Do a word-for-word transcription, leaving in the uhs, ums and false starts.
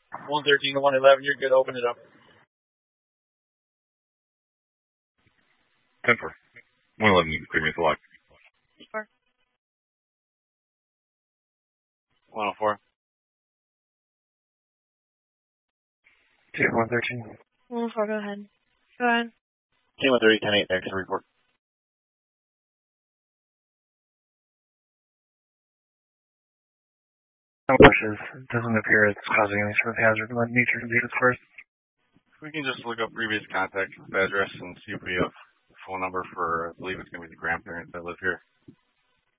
one thirteen to one eleven, you're good. Open it up. ten four. one eleven, you can clear me the lock. Four. one oh four. Two one thirteen. one oh four, go ahead. Go ahead. Team one thirty, ten eight, exit report. Bushes. It doesn't appear it's causing any sort of hazard. Let nature lead us first. We can just look up previous contact address and see if we have a phone number for, I believe it's going to be the grandparents that live here.